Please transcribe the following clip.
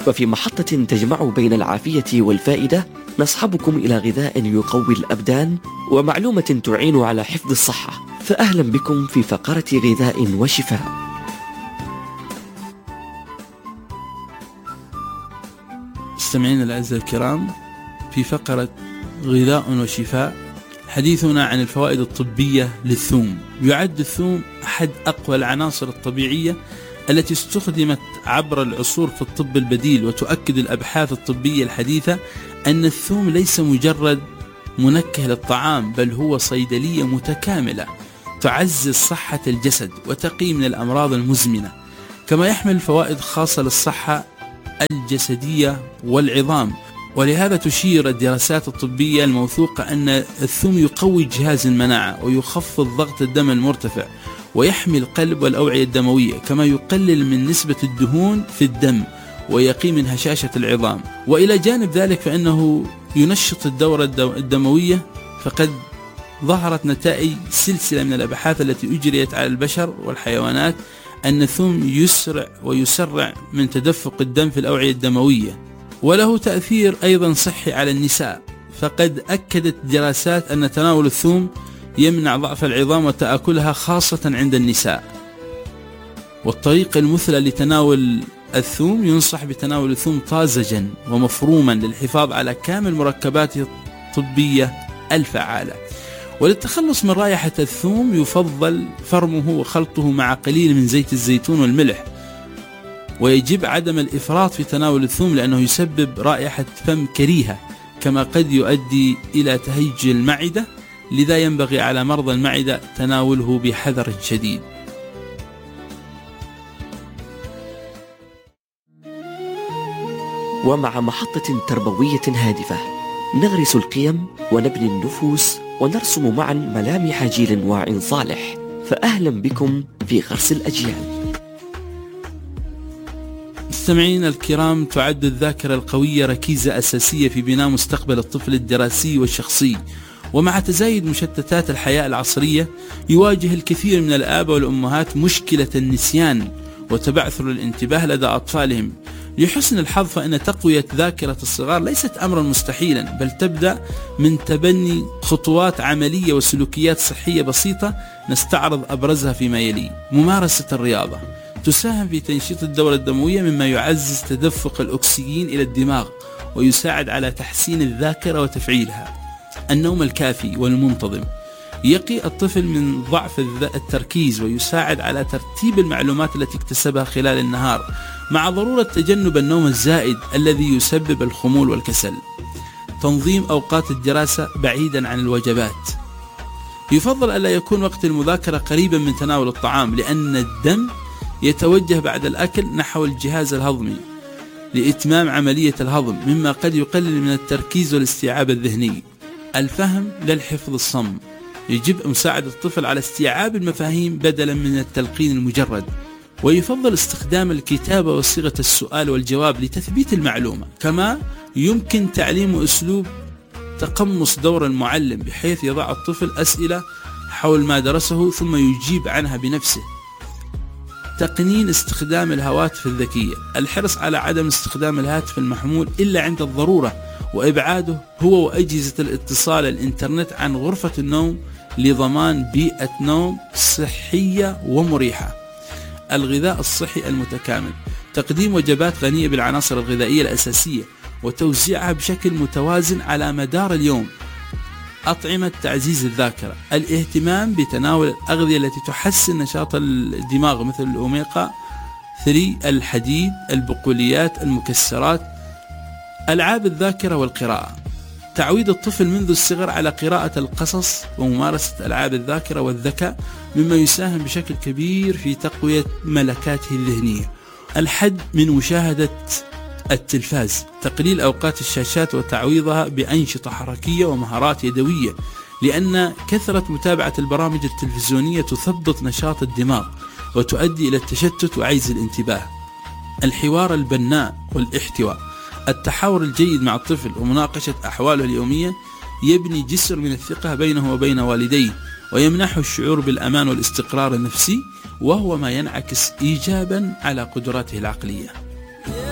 وفي محطة تجمع بين العافية والفائدة نصحبكم إلى غذاء يقوي الأبدان ومعلومة تعين على حفظ الصحة. فأهلا بكم في فقرة غذاء وشفاء. مستمعينا الأعزاء الكرام، في فقرة غذاء وشفاء حديثنا عن الفوائد الطبية للثوم. يعد الثوم أحد أقوى العناصر الطبيعية التي استخدمت عبر العصور في الطب البديل، وتؤكد الأبحاث الطبية الحديثة أن الثوم ليس مجرد منكه للطعام، بل هو صيدلية متكاملة تعزز صحة الجسد وتقي من الأمراض المزمنة، كما يحمل فوائد خاصة للصحة الجسدية والعظام. ولهذا تشير الدراسات الطبية الموثوقة أن الثوم يقوي جهاز المناعة ويخفض ضغط الدم المرتفع ويحمي القلب والأوعية الدموية، كما يقلل من نسبة الدهون في الدم ويقي من هشاشة العظام. وإلى جانب ذلك فإنه ينشط الدورة الدموية، فقد ظهرت نتائج سلسلة من الأبحاث التي أجريت على البشر والحيوانات أن الثوم يسرع ويسرع من تدفق الدم في الأوعية الدموية، وله تأثير أيضا صحي على النساء. فقد أكدت دراسات أن تناول الثوم يمنع ضعف العظام وتآكلها خاصة عند النساء. والطريقة المثلى لتناول الثوم، ينصح بتناول الثوم طازجا ومفروما للحفاظ على كامل مركباته الطبية الفعالة. وللتخلص من رائحة الثوم يفضل فرمه وخلطه مع قليل من زيت الزيتون والملح، ويجب عدم الإفراط في تناول الثوم لأنه يسبب رائحة فم كريهة، كما قد يؤدي إلى تهيج المعدة، لذا ينبغي على مرضى المعدة تناوله بحذر شديد. ومع محطة تربوية هادفة نغرس القيم ونبني النفوس ونرسم معا ملامح جيل واع صالح. فأهلا بكم في غرس الأجيال. مستمعين الكرام، تعد الذاكرة القوية ركيزة أساسية في بناء مستقبل الطفل الدراسي والشخصي. ومع تزايد مشتتات الحياة العصرية يواجه الكثير من الآباء والأمهات مشكلة النسيان وتبعثر الانتباه لدى أطفالهم. لحسن الحظ فإن تقوية ذاكرة الصغار ليست أمرا مستحيلا، بل تبدأ من تبني خطوات عملية وسلوكيات صحية بسيطة نستعرض أبرزها فيما يلي. ممارسة الرياضة تساهم في تنشيط الدورة الدموية، مما يعزز تدفق الأكسجين إلى الدماغ ويساعد على تحسين الذاكرة وتفعيلها. النوم الكافي والمنتظم يقي الطفل من ضعف التركيز ويساعد على ترتيب المعلومات التي اكتسبها خلال النهار، مع ضرورة تجنب النوم الزائد الذي يسبب الخمول والكسل. تنظيم أوقات الدراسة بعيدا عن الوجبات. يفضل ألا يكون وقت المذاكرة قريبا من تناول الطعام، لأن الدم يتوجه بعد الأكل نحو الجهاز الهضمي لإتمام عملية الهضم، مما قد يقلل من التركيز والاستيعاب الذهني. الفهم للحفظ الصم، يجب مساعدة الطفل على استيعاب المفاهيم بدلا من التلقين المجرد. ويفضل استخدام الكتابة وصيغة السؤال والجواب لتثبيت المعلومة. كما يمكن تعليم أسلوب تقمص دور المعلم، بحيث يضع الطفل أسئلة حول ما درسه ثم يجيب عنها بنفسه. تقنين استخدام الهواتف الذكية، الحرص على عدم استخدام الهاتف المحمول إلا عند الضرورة، وإبعاده هو وأجهزة الاتصال الإنترنت عن غرفة النوم لضمان بيئة نوم صحية ومريحة. الغذاء الصحي المتكامل، تقديم وجبات غنية بالعناصر الغذائية الأساسية وتوزيعها بشكل متوازن على مدار اليوم. أطعمة تعزيز الذاكرة، الاهتمام بتناول الأغذية التي تحسن نشاط الدماغ مثل الأوميغا 3، الحديد، البقوليات، المكسرات. ألعاب الذاكرة والقراءة، تعويد الطفل منذ الصغر على قراءة القصص وممارسة ألعاب الذاكرة والذكاء، مما يساهم بشكل كبير في تقوية ملكاته الذهنية. الحد من مشاهدة التلفاز، تقليل أوقات الشاشات وتعويضها بأنشطة حركية ومهارات يدوية، لأن كثرة متابعة البرامج التلفزيونية تثبط نشاط الدماغ وتؤدي إلى التشتت وعجز الانتباه. الحوار البناء والاحتواء، التحاور الجيد مع الطفل ومناقشة أحواله اليومية يبني جسر من الثقة بينه وبين والديه، ويمنحه الشعور بالأمان والاستقرار النفسي، وهو ما ينعكس إيجابا على قدراته العقلية.